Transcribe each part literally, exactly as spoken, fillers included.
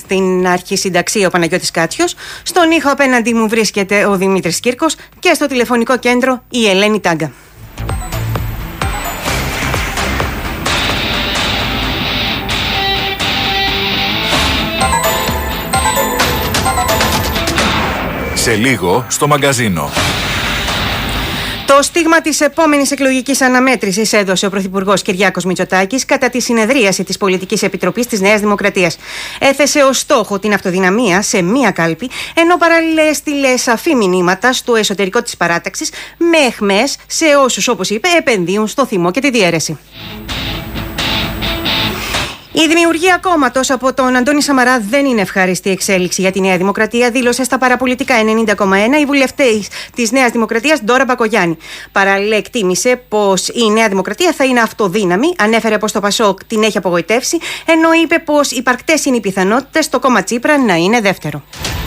Στην αρχισυνταξία ο Παναγιώτης Κάτσιος. Στον ήχο απέναντί μου βρίσκεται ο Δημήτρης Κύρκος και στο τηλεφωνικό κέντρο η Ελένη Τάγκα. Σε λίγο στο μαγκαζίνο. Το στίγμα της επόμενης εκλογικής αναμέτρησης έδωσε ο Πρωθυπουργός Κυριάκος Μητσοτάκης κατά τη συνεδρίαση της Πολιτικής Επιτροπής της Νέας Δημοκρατίας. Έθεσε ως στόχο την αυτοδυναμία σε μία κάλπη, ενώ παράλληλα έστειλε σαφή μηνύματα στο εσωτερικό της παράταξης με αιχμές σε όσους, όπως είπε, επενδύουν στο θυμό και τη διαίρεση. Η δημιουργία κόμματος από τον Αντώνη Σαμαρά δεν είναι ευχάριστη εξέλιξη για τη Νέα Δημοκρατία, δήλωσε στα παραπολιτικά ενενήντα κόμμα ένα η βουλευτής της Νέας Δημοκρατίας Ντόρα Μπακογιάννη. Παράλληλα, εκτίμησε πως η Νέα Δημοκρατία θα είναι αυτοδύναμη, ανέφερε πως το Πασόκ την έχει απογοητεύσει, ενώ είπε πως υπαρκτές είναι οι πιθανότητες το κόμμα Τσίπρα να είναι δεύτερο.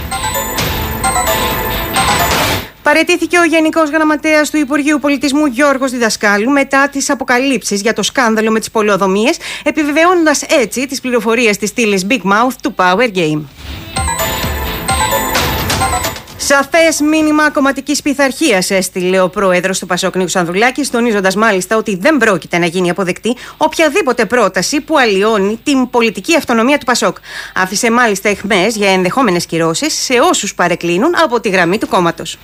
Παραιτήθηκε ο Γενικός Γραμματέας του Υπουργείου Πολιτισμού Γιώργος Διδασκάλου μετά τις αποκαλύψεις για το σκάνδαλο με τις πολεοδομίες, επιβεβαιώνοντας έτσι τις πληροφορίες της στήλης Big Mouth του Power Game. Σαφές μήνυμα κομματικής πειθαρχίας έστειλε ο πρόεδρος του Πασόκ Νίκος Ανδρουλάκης, τονίζοντας μάλιστα ότι δεν πρόκειται να γίνει αποδεκτή οποιαδήποτε πρόταση που αλλοιώνει την πολιτική αυτονομία του Πασόκ. Άφησε μάλιστα αιχμές για ενδεχόμενες κυρώσεις σε όσους παρεκκλίνουν από τη γραμμή του κόμματος.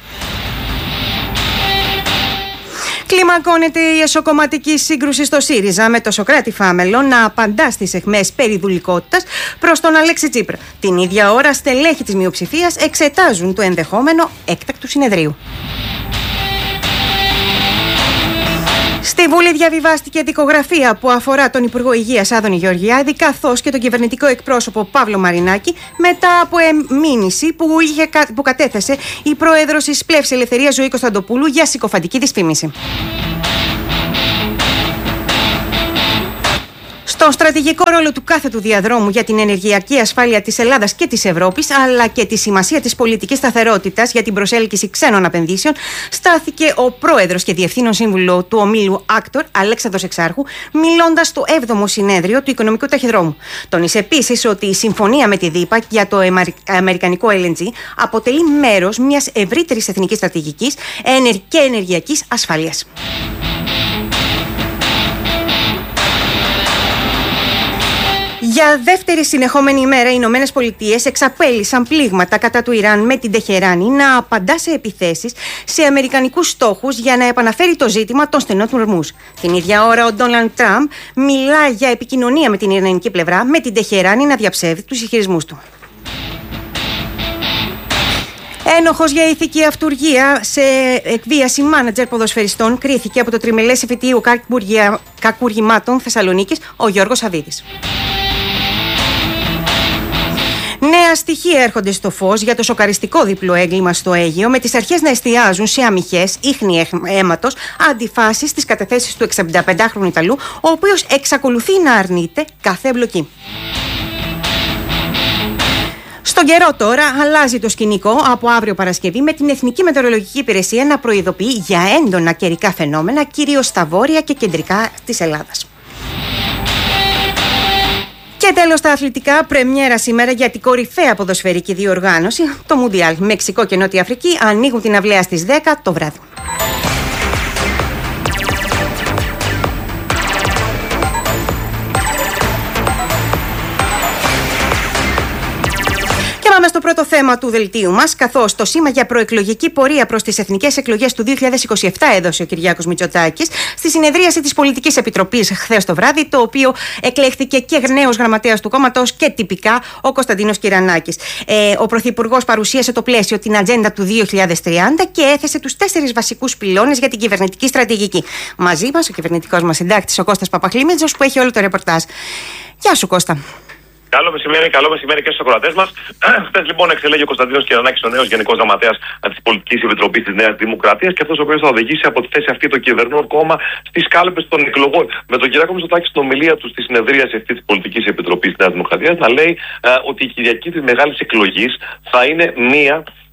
Κλιμακώνεται η εσωκομματική σύγκρουση στο ΣΥΡΙΖΑ, με το Σωκράτη Φάμελο να απαντά στις αιχμές περί δουλικότητας προς τον Αλέξη Τσίπρα. Την ίδια ώρα, στελέχη της μειοψηφίας εξετάζουν το ενδεχόμενο έκτακτου συνεδρίου. Στη Βουλή διαβιβάστηκε δικογραφία που αφορά τον Υπουργό Υγείας Άδωνη Γεωργιάδη, καθώς και τον κυβερνητικό εκπρόσωπο Παύλο Μαρινάκη, μετά από μήνυση που, είχε, που κατέθεσε η πρόεδρος της Πλεύσης Ελευθερίας Ζωή Κωνσταντοπούλου για συκοφαντική δυσφήμιση. Στον στρατηγικό ρόλο του κάθετου διαδρόμου για την ενεργειακή ασφάλεια της Ελλάδας και της Ευρώπης, αλλά και τη σημασία της πολιτικής σταθερότητας για την προσέλκυση ξένων επενδύσεων, στάθηκε ο πρόεδρος και διευθύνων σύμβουλο του ομίλου Άκτορ, Αλέξανδρος Εξάρχου, μιλώντας στο έβδομο συνέδριο του Οικονομικού Ταχυδρόμου. Τόνισε επίσης ότι η συμφωνία με τη ΔΥΠΑ για το αμερικανικό ελ εν τζι αποτελεί μέρος μιας ευρύτερης εθνικής στρατηγικής και ενεργειακής ασφάλειας. Για δεύτερη συνεχόμενη ημέρα, οι Ηνωμένες Πολιτείες εξαπέλυσαν πλήγματα κατά του Ιράν με την Τεχεράνη να απαντά σε επιθέσεις σε αμερικανικούς στόχους για να επαναφέρει το ζήτημα των στενών του Ορμούζ. Την ίδια ώρα, ο Ντόναλντ Τραμπ μιλά για επικοινωνία με την ιρανική πλευρά, με την Τεχεράνη να διαψεύδει τους ισχυρισμούς του. Ένοχος για ηθική αυτουργία σε εκβίαση μάνατζερ ποδοσφαιριστών κρίθηκε από το Τριμελές Εφετείου Κακουργημάτων Θεσσαλονίκης ο Γιώργος Σαββίδης. Νέα στοιχεία έρχονται στο φως για το σοκαριστικό διπλό έγκλημα στο Αίγυο, με τις αρχές να εστιάζουν σε αμυχές, ίχνη αίματος, αντιφάσεις στις καταθέσεις του εξηνταπεντάχρονου Ιταλού, ο οποίος εξακολουθεί να αρνείται κάθε εμπλοκή. Στον καιρό τώρα αλλάζει το σκηνικό από αύριο Παρασκευή, με την Εθνική Μετεωρολογική Υπηρεσία να προειδοποιεί για έντονα καιρικά φαινόμενα, κυρίως στα βόρεια και κεντρικά της Ελλάδας. Και τέλος τα αθλητικά, πρεμιέρα σήμερα για την κορυφαία ποδοσφαιρική διοργάνωση, το Μουντιάλ. Μεξικό και Νότια Αφρική ανοίγουν την αυλαία στις δέκα το βράδυ. Πάμε στο πρώτο θέμα του δελτίου μας, καθώς το σήμα για προεκλογική πορεία προς τις εθνικές εκλογές του δύο χιλιάδες είκοσι επτά έδωσε ο Κυριάκος Μητσοτάκης στη συνεδρίαση της Πολιτικής Επιτροπής χθες το βράδυ, το οποίο εκλέχθηκε και νέος γραμματέας του κόμματος και τυπικά ο Κωνσταντίνος Κυρανάκης. Ε, ο Πρωθυπουργός παρουσίασε το πλαίσιο, την ατζέντα του δύο χιλιάδες τριάντα και έθεσε τους τέσσερις βασικούς πυλώνες για την κυβερνητική στρατηγική. Μαζί μας ο κυβερνητικός μας συντάκτης, ο Κώστας Παπαχλήμιτζος, που έχει όλο το ρεπορτάζ. Γεια σου, Κώστα. Καλό μεσημέρι, καλό μεσημέρι και στους ακροατές μας. Χθες λοιπόν εξελέγει ο Κωνσταντίνος Κυρανάκης, ο νέος Γενικός Γραμματέας της Πολιτικής Επιτροπής της Νέας Δημοκρατίας, και αυτός ο οποίος θα οδηγήσει από τη θέση αυτή το κυβερνών κόμμα στις κάλπες των εκλογών. Με τον Κυριάκο Μητσοτάκη στην ομιλία του στη συνεδρίαση αυτή της Πολιτικής Επιτροπής της Νέας Δημοκρατίας να λέει ε, ότι η Κυριακή της Μεγάλης Εκλογής θα είναι μία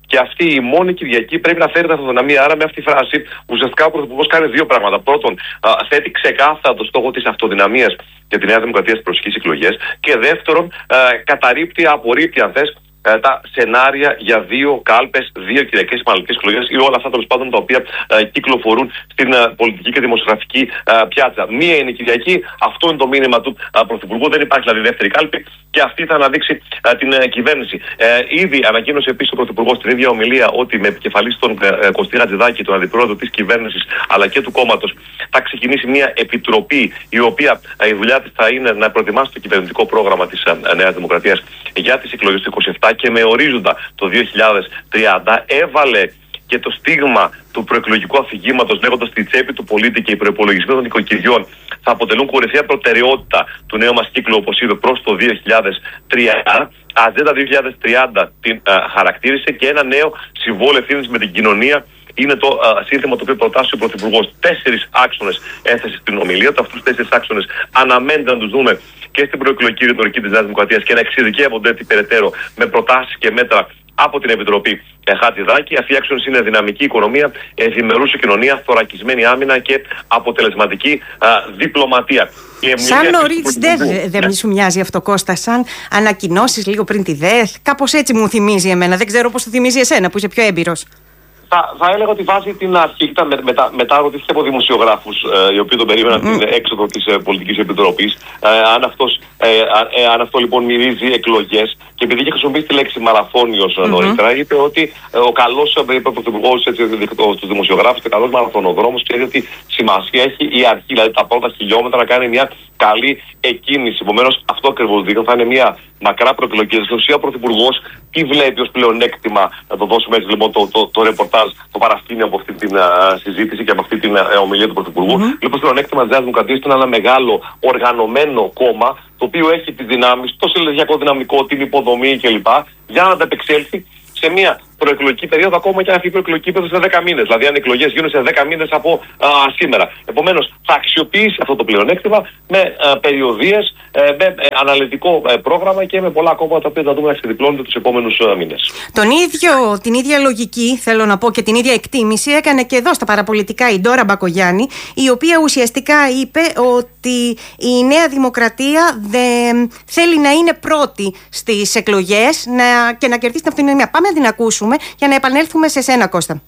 Και αυτή η μόνη Κυριακή πρέπει να φέρει την αυτοδυναμία. Άρα, με αυτή τη φράση, ουσιαστικά ο Πρωθυπουργός κάνει δύο πράγματα. Πρώτον, α, θέτει ξεκάθαρα το στόχο της αυτοδυναμίας για τη Νέα Δημοκρατία στις προσεχείς εκλογές. Και δεύτερον, α, καταρρίπτει, απορρίπτει, αν θες, τα σενάρια για δύο κάλπες, δύο κυριακές επαναληπτικές εκλογές ή όλα αυτά τέλος πάντων τα οποία ε, κυκλοφορούν στην ε, πολιτική και δημοσιογραφική ε, πιάτσα. Μία είναι η Κυριακή, αυτό είναι το μήνυμα του ε, Πρωθυπουργού, δεν υπάρχει δηλαδή δεύτερη κάλπη και αυτή θα αναδείξει ε, την ε, κυβέρνηση. Ε, ήδη ανακοίνωσε επίσης ο Πρωθυπουργός στην ίδια ομιλία ότι με επικεφαλής τον ε, Κωστή Χατζηδάκη, τον αντιπρόεδρο της κυβέρνησης αλλά και του κόμματος, θα ξεκινήσει μια επιτροπή η οποία ε, η δουλειά της θα είναι να προετοιμάσει το κυβερνητικό πρόγραμμα της ε, Νέας Δημοκρατίας για τις εκλογές του είκοσι επτά. Και με ορίζοντα το δύο χιλιάδες τριάντα έβαλε και το στίγμα του προεκλογικού αφηγήματος, λέγοντας στη τσέπη του πολίτη και οι προϋπολογισμοί των νοικοκυριών θα αποτελούν κορυφαία προτεραιότητα του νέου μας κύκλου, όπως είπε, προς το δύο χιλιάδες τριάντα. Ατζέντα δύο χιλιάδες τριάντα την α, χαρακτήρισε και ένα νέο συμβόλαιο ευθύνης με την κοινωνία είναι το α, σύνθημα το οποίο προτάσει ο Πρωθυπουργός. Τέσσερις άξονες έθεσε στην ομιλία του. Αυτούς τους τέσσερις άξονες αναμένεται να τους δούμε και στην προεκλογική ρητορική της Νέας Δημοκρατίας και να εξειδικεύονται έτσι περαιτέρω με προτάσεις και μέτρα από την Επιτροπή Χατζηδάκη. Αυτοί οι άξονες είναι δυναμική οικονομία, ευημερούσα κοινωνία, θωρακισμένη άμυνα και αποτελεσματική α, διπλωματία. Σαν νωρίς δεν δε σου μοιάζει αυτό, Κώστα, σαν ανακοινώσεις λίγο πριν τη ΔΕΘ? Κάπως έτσι μου θυμίζει εμένα. Δεν ξέρω πώς το θυμίζει εσένα που είσαι πιο έμπειρος. Θα, θα έλεγα ότι βάζει την αρχή, ήταν με, μετά, μετά ρωτήθηκε από δημοσιογράφους ε, οι οποίοι τον περίμεναν mm. την έξοδο της ε, Πολιτικής Επιτροπής. Ε, αν, αυτός, ε, ε, αν αυτό λοιπόν μυρίζει εκλογές, και επειδή είχε χρησιμοποιήσει τη λέξη μαραθώνιος mm-hmm. νωρίτερα, είπε ότι ε, ο καλός πρωθυπουργός στους δημοσιογράφους και ο καλός μαραθωνοδρόμος ξέρει ότι σημασία έχει η αρχή, δηλαδή τα πρώτα χιλιόμετρα να κάνει μια καλή εκκίνηση. Επομένως, αυτό ακριβώς δείχνει, θα είναι μια μακρά προεκλογική. Στην ουσία, ο Πρωθυπουργός τι βλέπει ως πλεονέκτημα, να το δώσουμε έτσι λοιπόν το, το, το ρεπορτάζ, το παρασκήνιο από αυτή την uh, συζήτηση και από αυτή την uh, ομιλία του Πρωθυπουργού. Mm-hmm. Λοιπόν, το πλεονέκτημα της Νέας Δημοκρατίας είναι ένα μεγάλο οργανωμένο κόμμα, το οποίο έχει τις δυνάμεις, το συλλογιακό δυναμικό, την υποδομή κλπ. Για να ανταπεξέλθει σε μια προεκλογική περίοδο, ακόμα και αν αυτή η προεκλογική περίοδο σε δέκα μήνες. Δηλαδή, αν οι εκλογές γίνουν σε δέκα μήνες από α, σήμερα. Επομένως, θα αξιοποιήσει αυτό το πλεονέκτημα με α, περιοδίες, ε, με ε, αναλυτικό ε, πρόγραμμα και με πολλά κόμματα τα οποία θα δούμε να ξεδιπλώνονται τους επόμενους ε, μήνες. Τον ίδιο, την ίδια λογική, θέλω να πω, και την ίδια εκτίμηση έκανε και εδώ στα παραπολιτικά η Ντόρα Μπακογιάννη, η οποία ουσιαστικά είπε ότι η Νέα Δημοκρατία δεν θέλει να είναι πρώτη στις εκλογές να, και να κερδίσει την αυτονομία. Πάμε να την ακούσουμε για να επανέλθουμε σε σένα, Κώστα.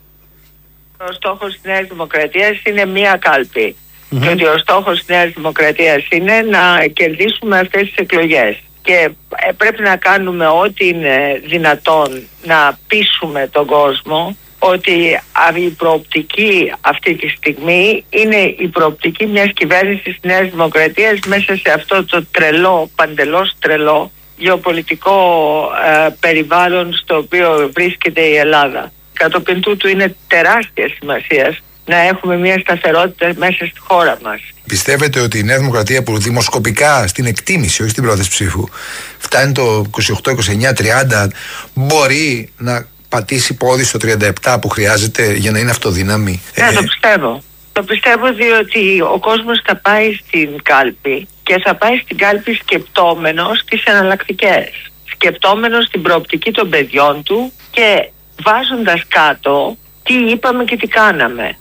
Ο στόχος της Νέας Δημοκρατίας είναι μία κάλπη. Mm-hmm. Και ότι ο στόχος της Νέας Δημοκρατίας είναι να κερδίσουμε αυτές τις εκλογές. Και πρέπει να κάνουμε ό,τι είναι δυνατόν να πείσουμε τον κόσμο ότι η προοπτική αυτή τη στιγμή είναι η προοπτική μιας κυβέρνησης της Νέας Δημοκρατίας μέσα σε αυτό το τρελό, παντελώς τρελό γεωπολιτικό ε, περιβάλλον στο οποίο βρίσκεται η Ελλάδα. Κατόπιν τούτου είναι τεράστια σημασία να έχουμε μια σταθερότητα μέσα στη χώρα μας. Πιστεύετε ότι η Νέα Δημοκρατία, που δημοσκοπικά στην εκτίμηση, όχι στην πρόθεση ψήφου, φτάνει το είκοσι οκτώ, είκοσι εννιά, τριάντα, μπορεί να πατήσει πόδι στο τριάντα επτά που χρειάζεται για να είναι αυτοδύναμη? Ναι, ε... το πιστεύω. Το πιστεύω διότι ο κόσμος θα πάει στην κάλπη και θα πάει στην κάλπη σκεπτόμενος τις εναλλακτικές. Σκεπτόμενος την προοπτική των παιδιών του και βάζοντας κάτω τι είπαμε και τι κάναμε.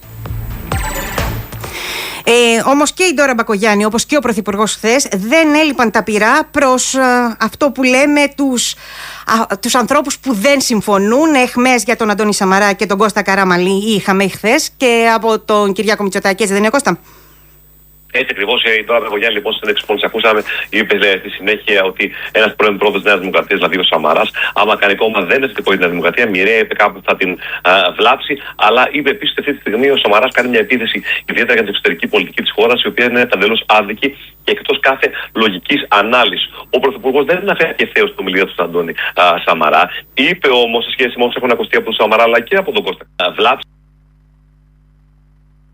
Ε, όμως και η Ντόρα Μπακογιάννη, όπως και ο Πρωθυπουργός χθες, δεν έλειπαν τα πυρά προς α, αυτό που λέμε τους, α, τους ανθρώπους που δεν συμφωνούν. Εχμές για τον Αντώνη Σαμαρά και τον Κώστα Καραμανλή είχαμε χθες και από τον Κυριάκο Μητσοτάκη, δεν είναι, Κώστα? Έτσι ακριβώς, η Ντόρα Μπακογιάννη λοιπόν στην συνέντευξη που ακούσαμε είπε λέει, στη συνέχεια ότι ένας πρώην πρόεδρος της Νέας Δημοκρατίας, δηλαδή ο Σαμαράς, άμα κάνει κόμμα δεν είναι θετικό για την Νέα Δημοκρατία, μοιραία είπε κάπου θα την α, βλάψει. Αλλά είπε επίσης ότι αυτή τη στιγμή ο Σαμαράς κάνει μια επίθεση ιδιαίτερα για την εξωτερική πολιτική της χώρας, η οποία είναι εντελώς άδικη και εκτός κάθε λογικής ανάλυσης. Ο Πρωθυπουργός δεν αναφέρει ευθέως την ομιλία του στον Αντώνη α, Σαμαρά. Είπε όμως σε σχέση με όσους έχουν ακουστεί από τον Σαμαρά αλλά και από τον Κώστα, βλάψει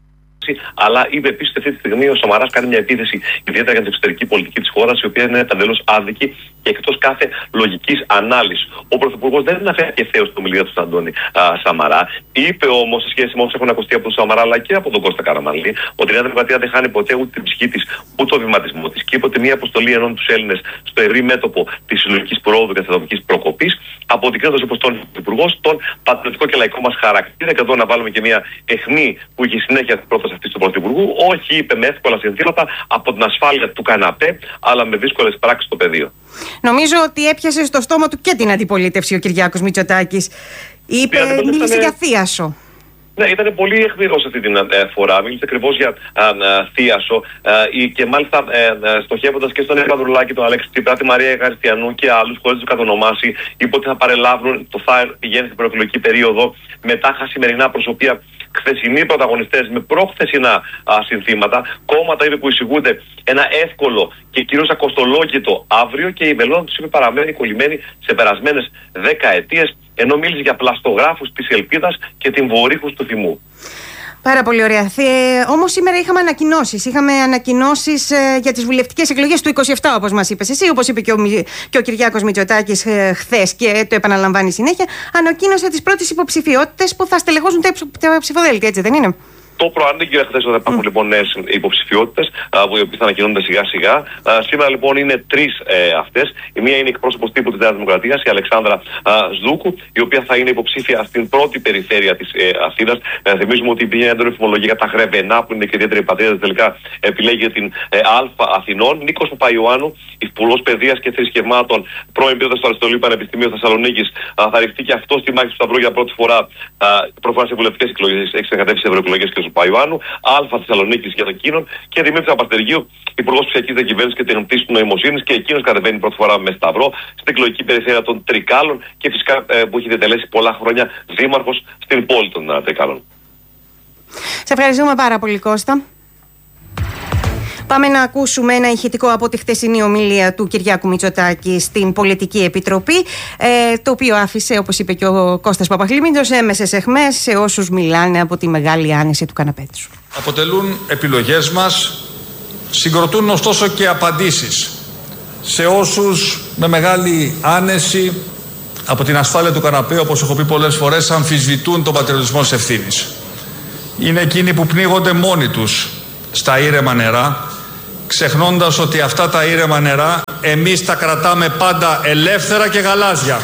Αλλά είπε επίσης ότι αυτή τη στιγμή ο Σαμαράς κάνει μια επίθεση ιδιαίτερα για την εξωτερική πολιτική της χώρας, η οποία είναι εντελώς άδικη και εκτός κάθε λογικής ανάλυσης. Ο Πρωθυπουργός δεν αναφέρθηκε ευθέως στην ομιλία του στον Αντώνη α, Σαμαρά. Είπε όμως, σε σχέση με όσους έχουν ακουστεί από τον Σαμαρά αλλά και από τον Κώστα Καραμανλή, ότι η Νέα Δημοκρατία δεν χάνει ποτέ ούτε την ψυχή της ούτε το βηματισμό της. Και είπε ότι μια αποστολή ενώνει τους Έλληνες στο ευρύ μέτωπο της συλλογικής προόδου και της θετικής προκοπής, αποδεικνύοντας όπως τον Υπουργός τον πατριωτικό και λαϊκό μας χαρακτήρα. Και εδώ να βάλουμε και μια αιχμή που είχε συνέχεια την πρόταση αυτή του Πρωθυπουργού. Όχι, είπε, με εύκολα συνθήματα από την ασφάλεια του καναπέ, αλλά με δύσκολες πράξεις στο πεδίο. Νομίζω ότι έπιασε στο στόμα του και την αντιπολίτευση ο Κυριάκος Μητσοτάκης. Είπε, μίλησε για θίασο. Ναι, ήταν πολύ αιχμηρός αυτή την ε, φορά. Μίλησε ακριβώς για ε, ε, θίασο ε, και μάλιστα ε, ε, στοχεύοντας και στον Εύα Δουρλάκη, τον Αλέξη Τσίπρα, τη Μαρία Ευχαριστιανού και άλλους, χωρίς να τους κατονομάσει. Είπε ότι θα παρελάβουν, το ΘΑΕΡ πηγαίνει στην προεκλογική περίοδο με τάχα σημερινά προσωπία, χθεσινοί πρωταγωνιστές με προχθεσινά α, συνθήματα. Κόμματα είπε που εισηγούνται ένα εύκολο και κυρίως ακοστολόγητο αύριο, και η μελώνα τους είπε παραμένει κολλημένη σε περασμένες δεκαετίες, ενώ μίλησε για πλαστογράφους της ελπίδας και την βορύχους του θυμού. Πάρα πολύ ωραία. Ε, όμως σήμερα είχαμε ανακοινώσεις. Είχαμε ανακοινώσεις ε, για τις βουλευτικές εκλογές του είκοσι επτά, όπως μας είπες εσύ, όπως είπε και ο, και ο Κυριάκος Μητσοτάκης ε, χθες και το επαναλαμβάνει συνέχεια. Ανακοίνωσε τις πρώτες υποψηφιότητες που θα στελεχώσουν τα, τα ψηφοδέλτια, έτσι δεν είναι? Το προανήγγειλε χθες ότι θα υπάρχουν mm. λοιπόν νέες υποψηφιότητες που οι οποίες θα ανακοινώνονται σιγά σιγά. Α, σήμερα λοιπόν είναι τρεις ε, αυτές. Η μία είναι εκπρόσωπος τύπου της Νέας Δημοκρατίας, η Αλεξάνδρα α, Σδούκου, η οποία θα είναι υποψήφια στην πρώτη περιφέρεια της ε, Αθήνας. Ε, θυμίζουμε ότι υπήρχε έντονη φημολογία για τα Γρεβενά, που είναι και ιδιαίτερη πατρίδα, τελικά επιλέγει την ε, Α Αθηνών. Νίκος Παπαϊωάννου, υπουργός παιδείας και θρησκευμάτων, πρώην πίθανος του Αριστοτελείου Πανεπιστημίου Θεσσαλονίκης, θα ρηχτεί και αυτό στη μάχη του Σταυρού για πρώτη φορά. Προφορά σε βουλευτικές εκλογές, έχει κατέβει σε ευρωεκλογές και του Παϊωάννου, Α Θεσσαλονίκης για το Κίνον, και Δημήτρη Παπαστεργίου, υπουργός ψηφιακής διακυβέρνησης και τεχνητής νοημοσύνης, και εκείνος κατεβαίνει πρώτη φορά με Σταυρό στην εκλογική περιφέρεια των Τρικάλων, και φυσικά ε, που έχει διατελέσει πολλά χρόνια δήμαρχος στην πόλη των uh, Τρικάλων. Σε ευχαριστούμε πάρα πολύ, Κώστα. Πάμε να ακούσουμε ένα ηχητικό από τη χθεσινή ομιλία του Κυριάκου Μητσοτάκη στην Πολιτική Επιτροπή, ε, το οποίο άφησε, όπως είπε και ο Κώστας Παπαχλήμιντος, έμεσες αιχμές σε όσους μιλάνε από τη μεγάλη άνεση του καναπέ τους. Αποτελούν επιλογές μας, συγκροτούν ωστόσο και απαντήσεις σε όσους με μεγάλη άνεση από την ασφάλεια του καναπέ, όπως έχω πει πολλές φορές, αμφισβητούν τον πατριωτισμό της ευθύνης. Είναι εκείνοι που πνίγονται μόνοι τους στα ήρεμα νερά, ξεχνώντας ότι αυτά τα ήρεμα νερά εμείς τα κρατάμε πάντα ελεύθερα και γαλάζια.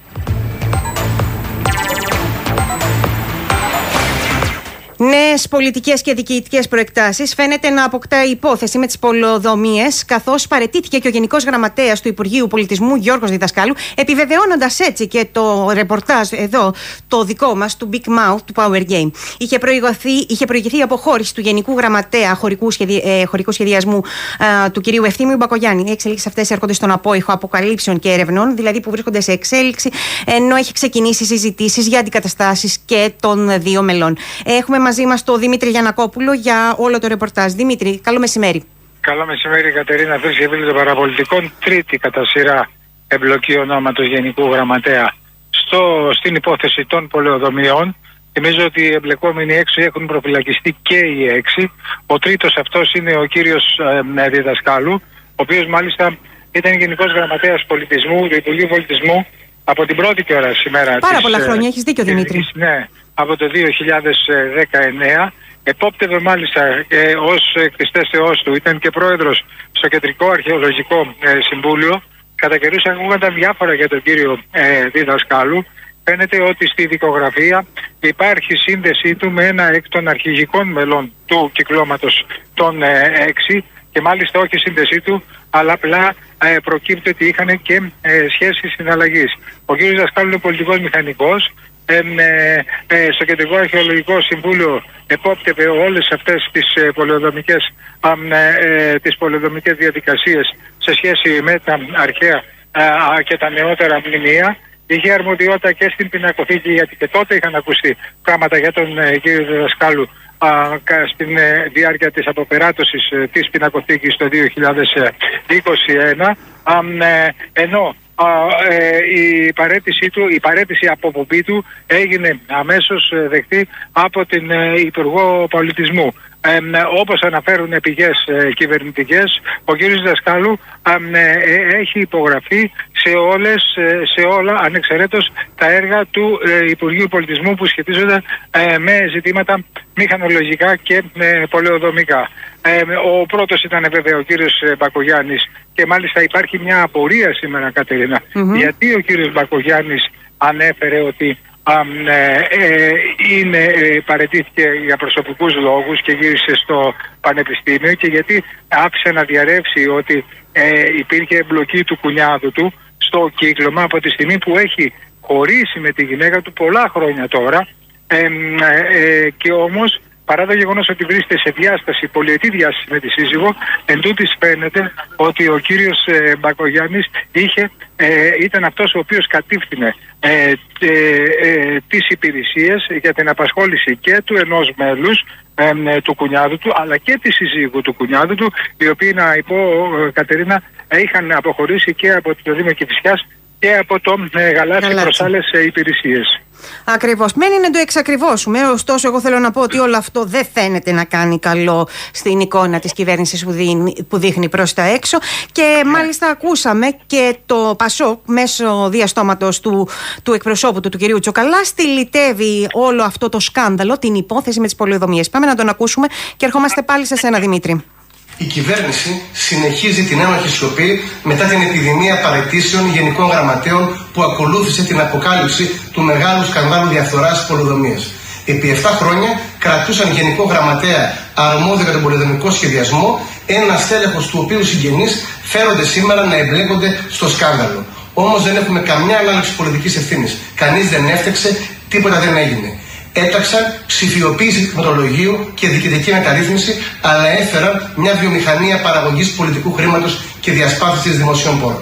Νέες πολιτικές και διοικητικές προεκτάσεις φαίνεται να αποκτά υπόθεση με τις πολεοδομίες, καθώς παραιτήθηκε και ο Γενικός Γραμματέας του Υπουργείου Πολιτισμού Γιώργος Διδασκάλου, επιβεβαιώνοντας έτσι και το ρεπορτάζ εδώ, το δικό μας, του Big Mouth, του Power Game. Είχε προηγηθεί, είχε προηγηθεί η αποχώρηση του Γενικού Γραμματέα Χωρικού, σχεδι, ε, χωρικού Σχεδιασμού ε, του κυρίου Ευθύμιου Μπακογιάννη. Οι εξελίξεις αυτές έρχονται στον απόϊχο αποκαλύψεων και έρευνων, δηλαδή που βρίσκονται σε εξέλιξη, ενώ έχει ξεκινήσει συζητήσεις για αντικαταστάσεις και των δύο μελών. Έχουμε μαζί μας τον Δημήτρη Γιαννακόπουλο για όλο το ρεπορτάζ. Δημήτρη, καλό μεσημέρι. Καλό μεσημέρι, Κατερίνα. Φίλοι και φίλοι των παραπολιτικών, τρίτη κατά σειρά εμπλοκή ονόματος Γενικού Γραμματέα στο, στην υπόθεση των πολεοδομιών. Θυμίζω ότι οι εμπλεκόμενοι έξω έχουν προφυλακιστεί και οι έξι. Ο τρίτος αυτός είναι ο κύριος ε, Διδασκάλου, ο οποίος μάλιστα ήταν Γενικός Γραμματέας Πολιτισμού του Υπουργείου Πολιτισμού από την πρώτη και ώρα σήμερα. Πάρα της, πολλά χρόνια, έχεις δίκιο, Δημήτρη. Ναι, από το δύο χιλιάδες δεκαεννέα. Επόπτευε μάλιστα ε, ως εκτιστέσεώς του, ήταν και πρόεδρος στο Κεντρικό Αρχαιολογικό ε, Συμβούλιο. Κατά καιρούς ακούγονταν διάφορα για τον κύριο ε, Διδασκάλου. Φαίνεται ότι στη δικογραφία υπάρχει σύνδεσή του με ένα εκ των αρχηγικών μελών του κυκλώματος των ε, έξι, και μάλιστα όχι σύνδεσή του, αλλά απλά ε, προκύπτει ότι είχαν και ε, σχέσεις συναλλαγής. Ο κ. Δασκάλου είναι πολιτικός μηχανικός. Ε, ε, ε, στο Κεντρικό Αρχαιολογικό Συμβούλιο επόπτευε όλες αυτές τις ε, πολεοδομικές, ε, ε, τις πολεοδομικές διαδικασίες σε σχέση με τα αρχαία ε, και τα νεότερα μνημεία. Είχε αρμοδιότητα και στην πινακοθήκη, γιατί και τότε είχαν ακουστεί πράγματα για τον ε, κύριο Διδασκάλου α, στην ε, διάρκεια της αποπεράτωσης ε, της πινακοθήκης το δύο χιλιάδες είκοσι ένα, α, ε, ενώ ε, η παρέτησή του, η παρέτηση αποπομπή του έγινε αμέσως δεκτή από την ε, Υπουργό Πολιτισμού. Ε, όπως αναφέρουν πηγές ε, κυβερνητικές, ο κ. Δασκάλου ε, ε, έχει υπογραφεί σε, όλες, ε, σε όλα ανεξαιρέτως τα έργα του ε, Υπουργείου Πολιτισμού που σχετίζονται ε, με ζητήματα μηχανολογικά και ε, πολεοδομικά. Ε, ο πρώτος ήταν βέβαια ο κύριος Μπακογιάννης και μάλιστα υπάρχει μια απορία σήμερα, Κατερίνα, mm-hmm. γιατί ο κύριος Μπακογιάννης ανέφερε ότι Α, ε, ε, είναι, ε, παραιτήθηκε για προσωπικούς λόγους και γύρισε στο πανεπιστήμιο και γιατί άφησε να διαρρεύσει ότι ε, υπήρχε εμπλοκή του κουνιάδου του στο κύκλωμα από τη στιγμή που έχει χωρίσει με τη γυναίκα του πολλά χρόνια τώρα ε, ε, και όμως παρά το γεγονός ότι βρίσκεται σε διάσταση, πολυετή διάσταση με τη σύζυγο, εν τούτης φαίνεται ότι ο κύριος ε, Μπακογιάννης είχε, ε, ήταν αυτός ο οποίος κατήφθηνε ε, ε, ε, τις υπηρεσίες για την απασχόληση και του ενός μέλους ε, ε, του κουνιάδου του, αλλά και τη συζύγου του κουνιάδου του, οι οποίοι, να πω, ε, Κατερίνα, είχαν αποχωρήσει και από το Δήμο Κηφισιάς και από το ε, Γαλάτσι προς άλλες ε, υπηρεσίες. Ακριβώς. Μένει να το εξακριβώσουμε. Ωστόσο, εγώ θέλω να πω ότι όλο αυτό δεν φαίνεται να κάνει καλό στην εικόνα της κυβέρνησης που, δίνει, που δείχνει προς τα έξω. Και μάλιστα ακούσαμε και το ΠΑΣΟΚ μέσω διαστόματος του, του εκπροσώπου του, του κυρίου Τσοκαλά, στυλιτεύει όλο αυτό το σκάνδαλο, την υπόθεση με τις πολεοδομίες. Πάμε να τον ακούσουμε και ερχόμαστε πάλι σε σένα, Δημήτρη. Η κυβέρνηση συνεχίζει την ένοχη σιωπή μετά την επιδημία παραιτήσεων γενικών γραμματέων που ακολούθησε την αποκάλυψη του μεγάλου σκανδάλου διαφθοράς στις πολεοδομίες. Επί επτά χρόνια κρατούσαν γενικό γραμματέα αρμόδιο για τον πολεοδομικό σχεδιασμό, ένα στέλεχος του οποίου συγγενείς φέρονται σήμερα να εμπλέκονται στο σκάνδαλο. Όμως δεν έχουμε καμιά ανάληψη πολιτικής ευθύνης. Κανείς δεν έφταξε, τίποτα δεν έγινε. Έταξαν ψηφιοποίηση του χρηματολογίου και διοικητική μεταρρύθμιση, αλλά έφεραν μια βιομηχανία παραγωγής πολιτικού χρήματος και διασπάθησης δημοσίων πόρων.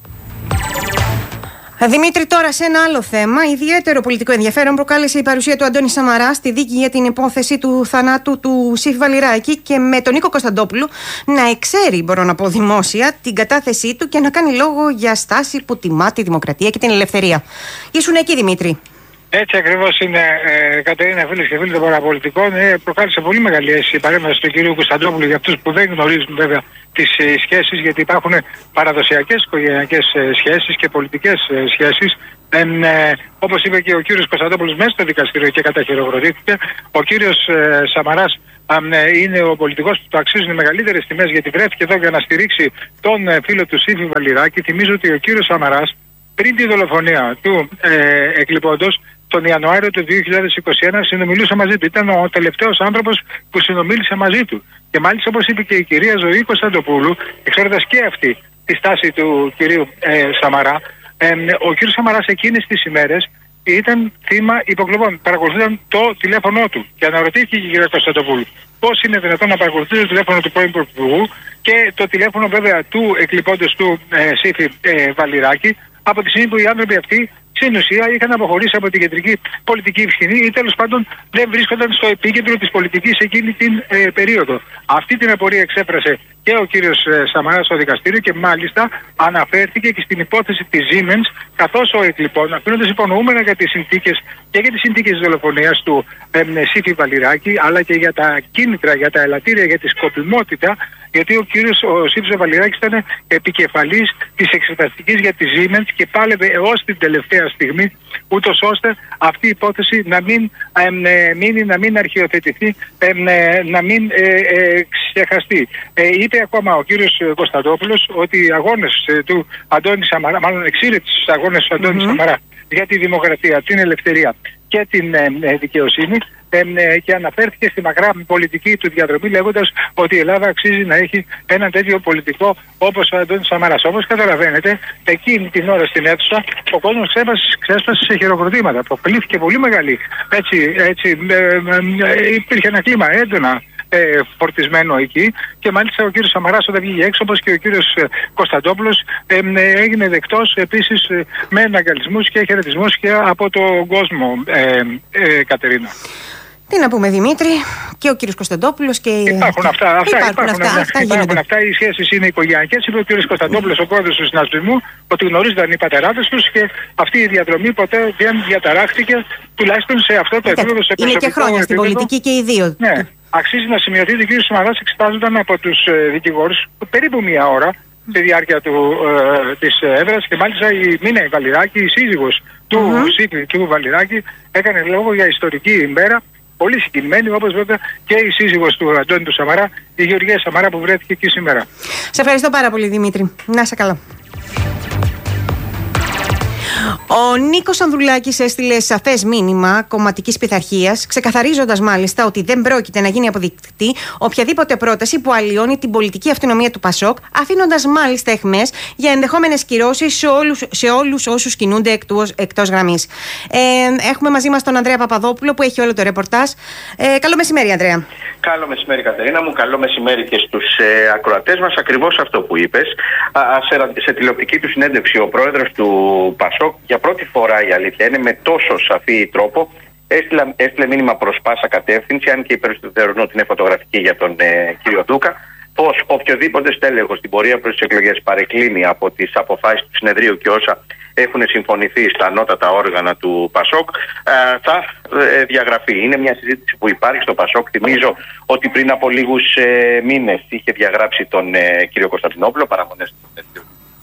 Δημήτρη, τώρα σε ένα άλλο θέμα. Ιδιαίτερο πολιτικό ενδιαφέρον προκάλεσε η παρουσία του Αντώνη Σαμαρά στη δίκη για την υπόθεση του θανάτου του Σύφη Βαλιράκη και με τον Νίκο Κωνσταντόπουλο να εξέρει, μπορώ να πω δημόσια, την κατάθεσή του και να κάνει λόγο για στάση που τιμά τη δημοκρατία και την ελευθερία. Ήσουν εκεί, Δημήτρη. Έτσι ακριβώς είναι, ε, Κατερίνα, φίλες και φίλοι των παραπολιτικών. Ε, προκάλεσε πολύ μεγάλη αίσθηση η παρέμβαση του κυρίου Κωνσταντόπουλου για αυτούς που δεν γνωρίζουν βέβαια τις ε, σχέσεις, γιατί υπάρχουν παραδοσιακές οικογενειακές ε, σχέσεις και πολιτικές ε, σχέσεις. Ε, ε, όπως είπε και ο κύριος Κωνσταντόπουλος μέσα στο δικαστήριο και καταχειροκροτήθηκε, ο κύριος ε, Σαμαράς ε, είναι ο πολιτικός που του αξίζουν οι μεγαλύτερες τιμές, γιατί βρέθηκε εδώ για να στηρίξει τον ε, φίλο του Σύφη Βαλιράκη. Θυμίζω ότι ο κύριος Σαμαράς πριν τη δολοφονία του ε, εκλειπώντος, τον Ιανουάριο του δύο χιλιάδες είκοσι ένα συνομιλούσε μαζί του. Ήταν ο τελευταίος άνθρωπος που συνομίλησε μαζί του. Και μάλιστα, όπως είπε και η κυρία Ζωή Κωνσταντοπούλου, εξαίρετας και αυτή τη στάση του κυρίου ε, Σαμαρά, ε, ο κύριος Σαμαράς εκείνες τις ημέρες ήταν θύμα υποκλοπών. Παρακολουθούνταν το τηλέφωνό του. Και αναρωτήθηκε η κυρία Κωνσταντοπούλου πώς είναι δυνατόν να παρακολουθεί το τηλέφωνο του πρώην Πρωθυπουργού και το τηλέφωνο βέβαια του εκλειπώντος του ε, Σύφη ε, Βαλιράκη, από τη στιγμή που οι άνθρωποι αυτοί στην ουσία είχαν αποχωρήσει από την κεντρική πολιτική ευθύνη ή τέλος πάντων δεν βρίσκονταν στο επίκεντρο της πολιτικής εκείνη την ε, περίοδο. Αυτή την απορία εξέφρασε και ο κύριος ε, Σαμαράς στο δικαστήριο και μάλιστα αναφέρθηκε και στην υπόθεση της Siemens, καθώς ο εκλειπών, αφήνοντας υπονοούμενα για τις συνθήκες και για τις συνθήκες της δολοφονίας του ε, Σύφη Βαλιράκη, αλλά και για τα κίνητρα, για τα ελαττήρια, για τη σκοπιμότητα, γιατί ο κύριος ο Σύφης Βαλιράκης ήταν επικεφαλής της εξεταστικής για τη Siemens και πάλευε έως την τελευταία στιγμή, ούτως ώστε αυτή η υπόθεση να μην ε, μείνει, να μην αρχιοθετηθεί, ε, να μην ε, ε, ξεχαστεί. Ε, είπε ακόμα ο κύριος Κωνσταντόπουλος ότι οι αγώνες ε, του Αντώνη Σαμαρά, μάλλον εξήρε τους αγώνες του Αντώνη mm-hmm. Σαμαρά για τη δημοκρατία, την ελευθερία και την ε, ε, δικαιοσύνη, ε, ε, και αναφέρθηκε στη μακρά πολιτική του διαδρομή, λέγοντας ότι η Ελλάδα αξίζει να έχει έναν τέτοιο πολιτικό όπως ο Αντώνης Σαμαράς. Όπως καταλαβαίνετε, εκείνη την ώρα στην αίθουσα ο κόσμος ξέσπασε σε χειροκροτήματα. Προκλήθηκε πολύ μεγάλη. Έτσι, έτσι, ε, ε, ε, υπήρχε ένα κλίμα έντονα Ε, φορτισμένο εκεί και μάλιστα ο κύριος Σαμαράς όταν βγήκε έξω, όπως και ο κύριος ε, Κωνσταντόπουλος, ε, ε, έγινε δεκτός επίσης ε, με αναγκαλισμούς και χαιρετισμούς και από τον κόσμο, ε, ε, Κατερίνα. Τι να πούμε, Δημήτρη, και ο κύριος Κωνσταντόπουλος και. Υπάρχουν αυτά. αυτά υπάρχουν, υπάρχουν, αυτά, αυτά, αυτά υπάρχουν αυτά. Οι σχέσεις είναι οικογενειακές. Είπε ο κύριος Κωνσταντόπουλος, ο πρόεδρος του συνασπισμού, ότι γνωρίζονταν οι πατεράδες τους και αυτή η διαδρομή ποτέ δεν διαταράχθηκε, τουλάχιστον σε αυτό το επίπεδο. Σε είναι και χρόνια στην πολιτική και οι δύο. Ναι. Αξίζει να σημειωθεί ότι ο κύριος Σαμαράς εξετάζονταν από τους ε, δικηγόρους περίπου μία ώρα στη διάρκεια του, ε, της έδρας και μάλιστα η Μίνα Βαλιράκη, η σύζυγος του mm-hmm. Σίκλη του Βαλιράκη, έκανε λόγο για ιστορική ημέρα, πολύ συγκινημένη, όπως βέβαια και η σύζυγος του Αντώνη του Σαμαρά, η Γεωργία Σαμαρά, που βρέθηκε εκεί σήμερα. Σε ευχαριστώ πάρα πολύ, Δημήτρη. Να είσαι καλά. Ο Νίκος Ανδρουλάκης έστειλε σαφές μήνυμα κομματικής πειθαρχίας, ξεκαθαρίζοντας μάλιστα ότι δεν πρόκειται να γίνει αποδεικτή οποιαδήποτε πρόταση που αλλοιώνει την πολιτική αυτονομία του ΠΑΣΟΚ, αφήνοντας μάλιστα αιχμές για ενδεχόμενες κυρώσεις σε όλους, σε όλους όσους κινούνται εκτός, εκτός γραμμής. Ε, έχουμε μαζί μας τον Ανδρέα Παπαδόπουλο που έχει όλο το ρεπορτάζ. Ε, καλό μεσημέρι, Ανδρέα. Καλό μεσημέρι, Κατερίνα μου. Καλό μεσημέρι και στους ε, ακροατές μας. Ακριβώς αυτό που είπες. Α, σε, σε τηλεοπτική του συνέντευξη, ο πρόεδρος του ΠΑΣΟΚ, για πρώτη φορά η αλήθεια είναι, με τόσο σαφή τρόπο έστειλε, έστειλε μήνυμα προς πάσα κατεύθυνση, αν και οι περισσότεροι ότι είναι φωτογραφική για τον ε, κύριο Ντούκα, πως οποιοδήποτε στέλεχος στην πορεία προς τις εκλογές παρεκκλίνει από τις αποφάσεις του συνεδρίου και όσα έχουν συμφωνηθεί στα ανώτατα όργανα του ΠΑΣΟΚ, ε, θα ε, διαγραφεί. Είναι μια συζήτηση που υπάρχει στο ΠΑΣΟΚ. Θυμίζω ότι πριν από λίγους ε, μήνες είχε διαγράψει τον ε, κύριο Κωνσταντινόπουλο, παραμονές του συνεδρίου.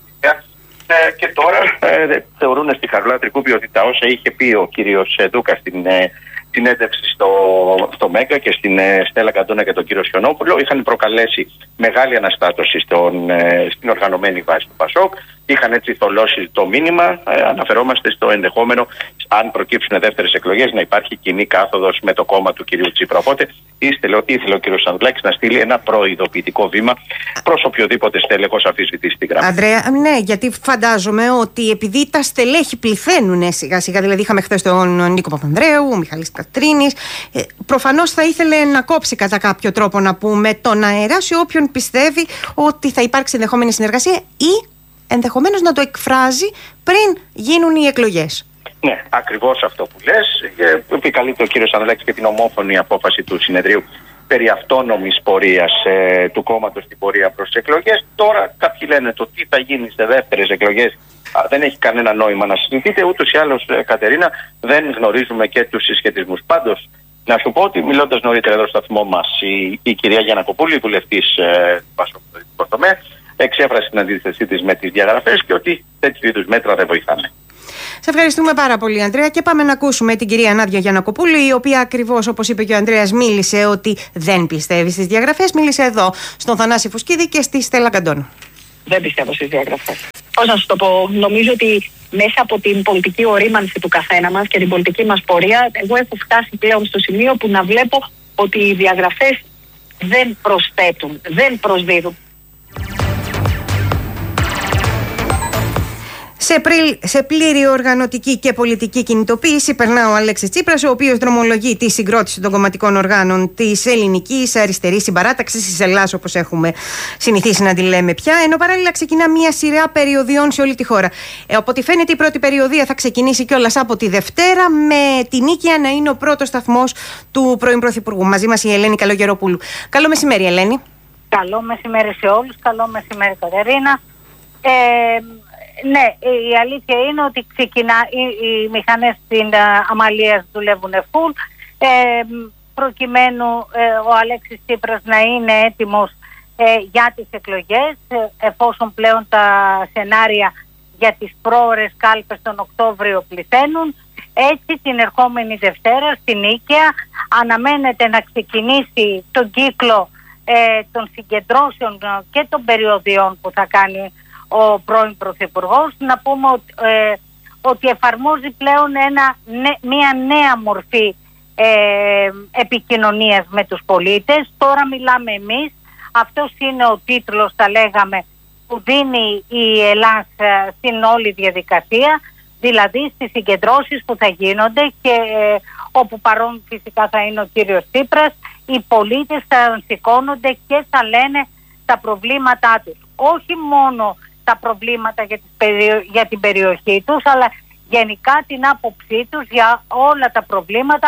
Ε, και τώρα ε, θεωρούν στη Χαρουλά Τρικούπη ότι τα όσα είχε πει ο κύριος Ντούκα στην ε, συνέντευξη στο, στο Μέγκα και στην ε, Στέλλα Καντώνα και τον κύριο Σιωνόπουλο είχαν προκαλέσει μεγάλη αναστάτωση στον, ε, στην οργανωμένη βάση του ΠΑΣΟΚ. Είχαν έτσι θολώσει το μήνυμα. Ε, αναφερόμαστε στο ενδεχόμενο, αν προκύψουν δεύτερες εκλογές, να υπάρχει κοινή κάθοδος με το κόμμα του κυρίου Τσίπρα. Οπότε ήθελε, ήθελε ο κύριος Ανδρουλάκης να στείλει ένα προειδοποιητικό βήμα προς οποιοδήποτε στέλεχος αφισβητήσει την γραμμή. Ανδρέα, ναι, γιατί φαντάζομαι ότι επειδή τα στελέχη πληθαίνουν σιγά σιγά, δηλαδή είχαμε χθες τον Νίκο Παπανδρέου, ο Μιχαλής Κατρίνης, ε, προφανώς θα ήθελε να κόψει κατά κάποιο τρόπο, να πούμε, τον αέρα σε όποιον πιστεύει ότι θα υπάρξει ενδεχόμενη συνεργασία ή ενδεχομένως να το εκφράζει πριν γίνουν οι εκλογές. Ναι, ακριβώς αυτό που λες. Επικαλείται ο κύριος Ανδρουλάκης και την ομόφωνη απόφαση του συνεδρίου περί αυτόνομης πορείας ε, του κόμματος στην πορεία προς τις εκλογές. Τώρα κάποιοι λένε το τι θα γίνει σε δεύτερες εκλογές α, δεν έχει κανένα νόημα να συζητείτε. Ούτως ή άλλως, ε, Κατερίνα, δεν γνωρίζουμε και τους συσχετισμούς. Πάντως, να σου πω ότι μιλώντας νωρίτερα εδώ στο σταθμό μας, η, η κυρία Γιαννακοπούλου, η βουλευτής ε, του ΠΑΣΟΚ στο τομέα, εξέφρασε την αντίθεσή της με τις διαγραφές και ότι τέτοιου είδους μέτρα δεν βοηθάνε. Σε ευχαριστούμε πάρα πολύ, Ανδρέα, και πάμε να ακούσουμε την κυρία Νάντια Γιαννακοπούλου, η οποία ακριβώς, όπως είπε και ο Ανδρέας, μίλησε ότι δεν πιστεύει στις διαγραφές. Μίλησε εδώ στον Θανάση Φουσκίδη και στη Στέλλα Καντώνα. Δεν πιστεύω στις διαγραφές. Πώς να σου το πω, νομίζω ότι μέσα από την πολιτική ορίμανση του καθένα μας και την πολιτική μας πορεία, εγώ έχω φτάσει πλέον στο σημείο που να βλέπω ότι οι διαγραφές δεν προσθέτουν, δεν προσδίδουν. Σε, πρι... σε πλήρη οργανωτική και πολιτική κινητοποίηση περνά ο Αλέξης Τσίπρας, ο οποίος δρομολογεί τη συγκρότηση των κομματικών οργάνων της ελληνικής αριστερής συμπαράταξης της Ελλάδας, όπως έχουμε συνηθίσει να τη λέμε πια, ενώ παράλληλα ξεκινά μια σειρά περιοδιών σε όλη τη χώρα. Ε, από ό,τι φαίνεται, η πρώτη περιοδία θα ξεκινήσει κιόλας από τη Δευτέρα, με την Νίκαια να είναι ο πρώτος σταθμός του πρώην Πρωθυπουργού. Μαζί μας η Ελένη Καλογεροπούλου. Καλό μεσημέρι, Ελένη. Καλό μεσημέρι σε όλους. Καλό μεσημέρι, Κατερίνα. Ε, Ναι, η αλήθεια είναι ότι ξεκινά, οι, οι μηχανές στην uh, Αμαλίας δουλεύουν full, ε, προκειμένου ε, ο Αλέξης Τσίπρας να είναι έτοιμος ε, για τις εκλογές, ε, εφόσον πλέον τα σενάρια για τις πρόορες κάλπες τον Οκτώβριο πληθαίνουν. Έτσι την ερχόμενη Δευτέρα στην Νίκαια αναμένεται να ξεκινήσει τον κύκλο ε, των συγκεντρώσεων και των περιοδιών που θα κάνει ο πρώην Πρωθυπουργός. Να πούμε ότι, ε, ότι εφαρμόζει πλέον ένα, μια νέα μορφή ε, επικοινωνίας με τους πολίτες. Τώρα μιλάμε εμείς. Αυτός είναι ο τίτλος, θα λέγαμε, που δίνει η Ελλάδα στην όλη διαδικασία, δηλαδή στις συγκεντρώσεις που θα γίνονται και ε, όπου παρόν φυσικά θα είναι ο κύριος Τσίπρας, οι πολίτες θα σηκώνονται και θα λένε τα προβλήματά τους. Όχι μόνο τα προβλήματα για, τις περιο... για την περιοχή τους, αλλά γενικά την άποψή τους για όλα τα προβλήματα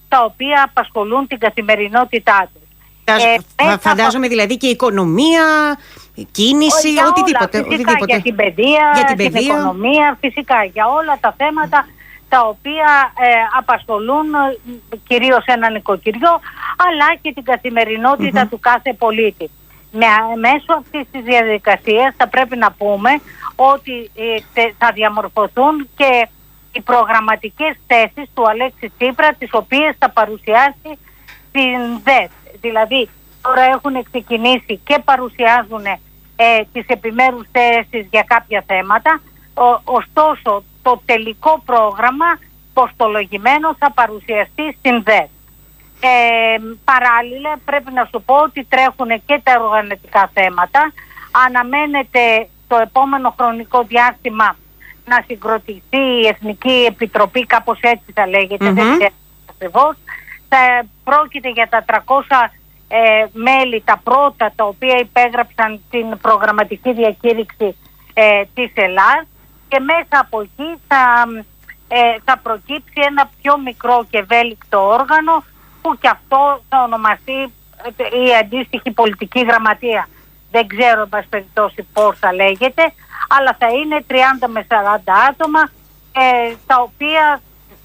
τα οποία απασχολούν την καθημερινότητά τους. Ε, φαντάζομαι δηλαδή και η οικονομία, η κίνηση, για οτιδήποτε, όλα, φυσικά, οτιδήποτε. Για την παιδεία, για την, την παιδεία. οικονομία, φυσικά για όλα τα θέματα τα οποία ε, απασχολούν κυρίως ένα νοικοκυριό, αλλά και την καθημερινότητα mm-hmm. του κάθε πολίτη. Με, μέσω αυτής της διαδικασίας θα πρέπει να πούμε ότι ε, θα διαμορφωθούν και οι προγραμματικές θέσεις του Αλέξη Τσίπρα, τις οποίες θα παρουσιάσει στην ΔΕΘ. Δηλαδή τώρα έχουν ξεκινήσει και παρουσιάζουν ε, τις επιμέρους θέσεις για κάποια θέματα, ο, ωστόσο το τελικό πρόγραμμα ποστολογημένο θα παρουσιαστεί στην ΔΕΘ. Ε, παράλληλα πρέπει να σου πω ότι τρέχουν και τα οργανωτικά θέματα. Αναμένεται το επόμενο χρονικό διάστημα να συγκροτηθεί η Εθνική Επιτροπή, κάπως έτσι θα λέγεται, mm-hmm. δεν ξέρω ακριβώς. Θα πρόκειται για τα τριακόσια ε, μέλη, τα πρώτα τα οποία υπέγραψαν την προγραμματική διακήρυξη ε, της Ελλάδας, και μέσα από εκεί θα, ε, θα προκύψει ένα πιο μικρό και ευέλικτο όργανο που και αυτό θα ονομαστεί η αντίστοιχη πολιτική γραμματεία. Δεν ξέρω εν πάση περιπτώσει πώς θα λέγεται, αλλά θα είναι τριάντα με σαράντα άτομα ε, τα οποία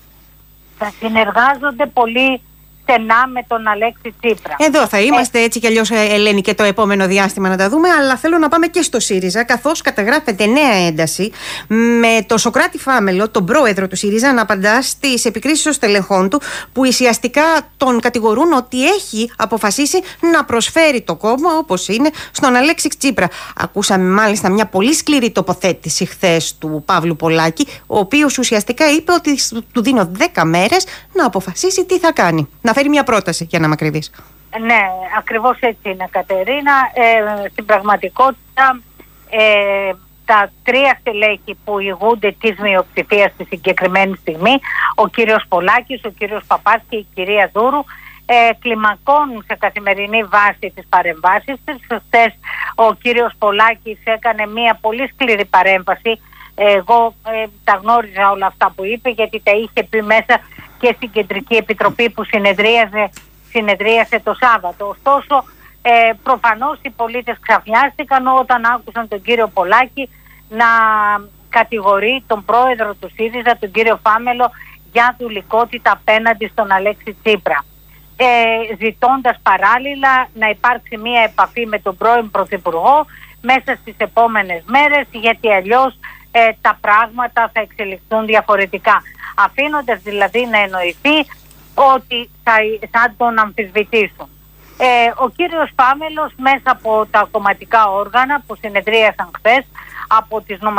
θα συνεργάζονται πολύ στενά με τον Αλέξη Τσίπρα. Εδώ θα είμαστε έτσι κι αλλιώς, Ελένη, και το επόμενο διάστημα να τα δούμε, αλλά θέλω να πάμε και στο ΣΥΡΙΖΑ, καθώς καταγράφεται νέα ένταση με τον Σωκράτη Φάμελο, τον πρόεδρο του ΣΥΡΙΖΑ, να απαντά στις επικρίσεις των στελεχών του, που ουσιαστικά τον κατηγορούν ότι έχει αποφασίσει να προσφέρει το κόμμα όπως είναι στον Αλέξη Τσίπρα. Ακούσαμε μάλιστα μια πολύ σκληρή τοποθέτηση χθες του Παύλου Πολάκη, ο οποίος ουσιαστικά είπε ότι του δίνω δέκα μέρες να αποφασίσει τι θα κάνει. Να φέρει μια πρόταση, για να με ακριβείς. Ναι, ακριβώς έτσι είναι, Κατερίνα. Ε, στην πραγματικότητα ε, τα τρία στελέχη που ηγούνται της μειοψηφίας στη συγκεκριμένη στιγμή, ο κύριος Πολάκης, ο κύριος Παπάς και η κυρία Δούρου, ε, κλιμακώνουν σε καθημερινή βάση τις παρεμβάσεις της. Χθες ο κύριος Πολάκης έκανε μια πολύ σκληρή παρέμβαση. Εγώ ε, τα γνώριζα όλα αυτά που είπε, γιατί τα είχε πει μέσα και στην Κεντρική Επιτροπή που συνεδρίαζε, συνεδρίασε το Σάββατο. Ωστόσο, ε, προφανώς οι πολίτες ξαφνιάστηκαν όταν άκουσαν τον κύριο Πολάκη να κατηγορεί τον πρόεδρο του ΣΥΡΙΖΑ, τον κύριο Φάμελο, για δουλικότητα απέναντι στον Αλέξη Τσίπρα. Ε, ζητώντας παράλληλα να υπάρξει μία επαφή με τον πρώην Πρωθυπουργό μέσα στις επόμενες μέρες, γιατί αλλιώς ε, τα πράγματα θα εξελιχθούν διαφορετικά. Αφήνοντας δηλαδή να εννοηθεί ότι θα, θα τον αμφισβητήσουν. Ε, ο κύριος Φάμελος μέσα από τα κομματικά όργανα που συνεδρίασαν χθες, από τις νοματικές